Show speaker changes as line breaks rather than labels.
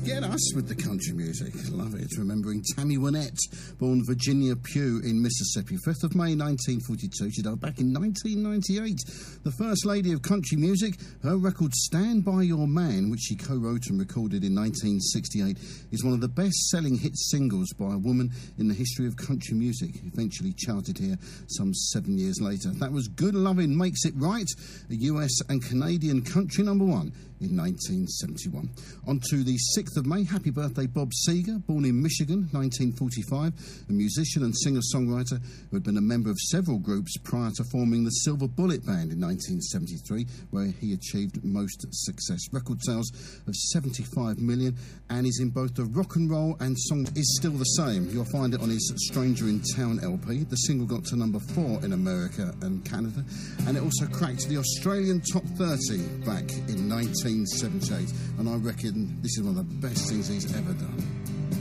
Get us with the country music. Love it. Remembering Tammy Wynette, born Virginia Pugh in Mississippi, 5th of May 1942. She died back in 1998. The First Lady of Country Music. Her record Stand By Your Man, which she co-wrote and recorded in 1968, is one of the best-selling hit singles by a woman in the history of country music. Eventually charted here some 7 years later. That was Good Lovin' Makes It Right, a US and Canadian country number one in 1971. On to the 6th of May. Happy birthday, Bob Seger, born in Michigan, 1945, a musician and singer-songwriter who had been a member of several groups prior to forming the Silver Bullet Band in 1973, where he achieved most success. Record sales of 75 million, and is in both the rock and roll and song Is Still the Same. You'll find it on his Stranger in Town LP. The single got to number 4 in America and Canada, and it also cracked the Australian Top 30 back in 1978, and I reckon this is one of the best things he's ever done.